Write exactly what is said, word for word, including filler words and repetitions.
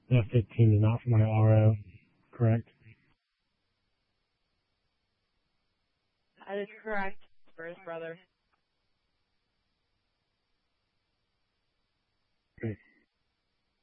F fifteen is not for my R O, correct? That is correct for his brother.